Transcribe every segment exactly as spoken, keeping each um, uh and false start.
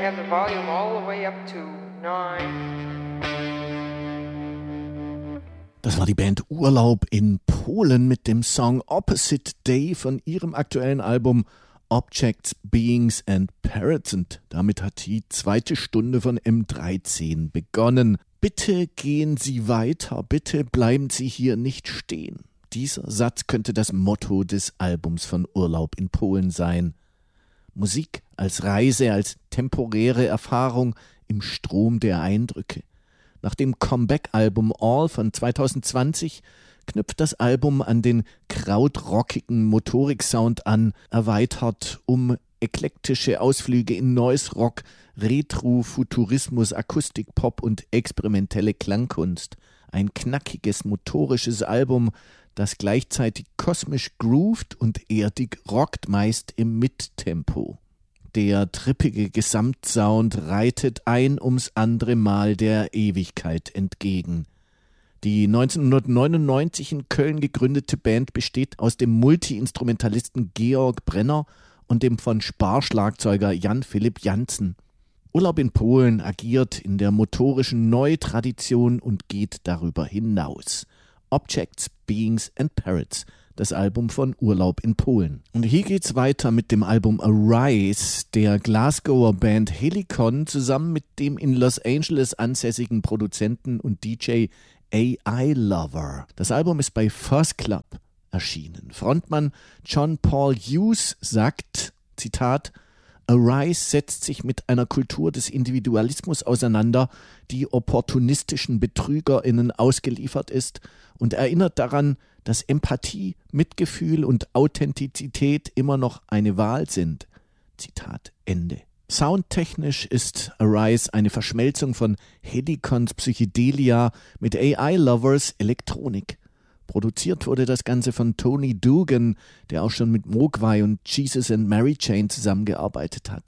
have the volume all the way up to nine. Das war die Band Urlaub in Polen mit dem Song Opposite Day von ihrem aktuellen Album Objects, Beings and Parrots. Und damit hat die zweite Stunde von M dreizehn begonnen. Bitte gehen Sie weiter, bitte bleiben Sie hier nicht stehen. Dieser Satz könnte das Motto des Albums von Urlaub in Polen sein. Musik als Reise, als temporäre Erfahrung im Strom der Eindrücke. Nach dem Comeback-Album All von zwanzig zwanzig knüpft das Album an den krautrockigen Motorik-Sound an, erweitert um eklektische Ausflüge in Noise Rock, Retro, Futurismus, Akustik-Pop und experimentelle Klangkunst. Ein knackiges, motorisches Album, das gleichzeitig kosmisch groovt und erdig rockt, meist im Mittempo. Der trippige Gesamtsound reitet ein ums andere Mal der Ewigkeit entgegen. Die neunzehnhundertneunundneunzig in Köln gegründete Band besteht aus dem Multi-Instrumentalisten Georg Brenner und dem von Sparschlagzeuger Jan-Philipp Jantzen. Urlaub in Polen agiert in der motorischen Neutradition und geht darüber hinaus. Objects, Beings and Parrots, das Album von Urlaub in Polen. Und hier geht's weiter mit dem Album Arise der Glasgower Band Helicon zusammen mit dem in Los Angeles ansässigen Produzenten und D J A I Lover. Das Album ist bei First Club erschienen. Frontmann John Paul Hughes sagt, Zitat, Arise setzt sich mit einer Kultur des Individualismus auseinander, die opportunistischen BetrügerInnen ausgeliefert ist und erinnert daran, dass Empathie, Mitgefühl und Authentizität immer noch eine Wahl sind. Zitat Ende. Soundtechnisch ist Arise eine Verschmelzung von Helicons Psychedelia mit A I Lovers Elektronik. Produziert wurde das Ganze von Tony Dugan, der auch schon mit Mogwai und Jesus and Mary Chain zusammengearbeitet hat,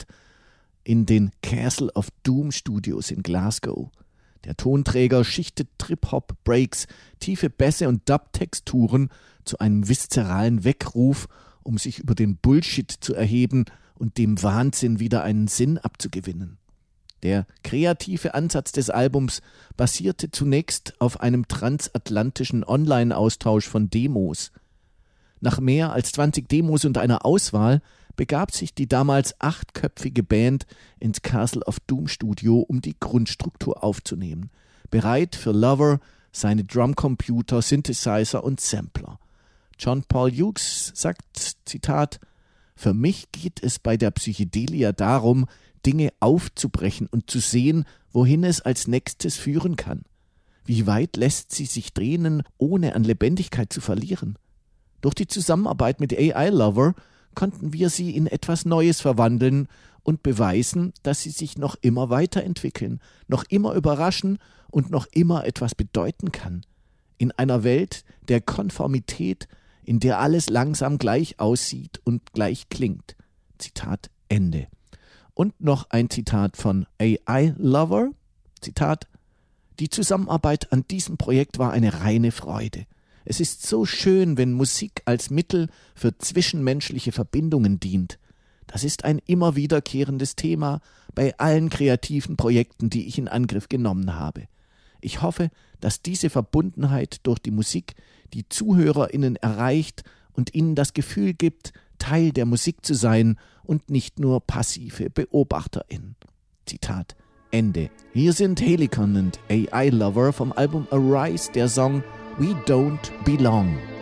in den Castle of Doom Studios in Glasgow. Der Tonträger schichtet Trip-Hop, Breaks, tiefe Bässe und Dub-Texturen zu einem viszeralen Weckruf, um sich über den Bullshit zu erheben und dem Wahnsinn wieder einen Sinn abzugewinnen. Der kreative Ansatz des Albums basierte zunächst auf einem transatlantischen Online-Austausch von Demos. Nach mehr als zwanzig Demos und einer Auswahl begab sich die damals achtköpfige Band ins Castle of Doom Studio, um die Grundstruktur aufzunehmen. Bereit für Lover, seine Drumcomputer, Synthesizer und Sampler. John Paul Hughes sagt, Zitat, für mich geht es bei der Psychedelia darum, Dinge aufzubrechen und zu sehen, wohin es als nächstes führen kann. Wie weit lässt sie sich drehen, ohne an Lebendigkeit zu verlieren? Durch die Zusammenarbeit mit A I Lover konnten wir sie in etwas Neues verwandeln und beweisen, dass sie sich noch immer weiterentwickeln, noch immer überraschen und noch immer etwas bedeuten kann. In einer Welt der Konformität, in der alles langsam gleich aussieht und gleich klingt. Zitat Ende. Und noch ein Zitat von A I Lover. Zitat: Die Zusammenarbeit an diesem Projekt war eine reine Freude. Es ist so schön, wenn Musik als Mittel für zwischenmenschliche Verbindungen dient. Das ist ein immer wiederkehrendes Thema bei allen kreativen Projekten, die ich in Angriff genommen habe. Ich hoffe, dass diese Verbundenheit durch die Musik die ZuhörerInnen erreicht und ihnen das Gefühl gibt, Teil der Musik zu sein und nicht nur passive BeobachterInnen. Zitat Ende. Hier sind Helicon und A I Lover vom Album Arise, der Song We Don't Belong.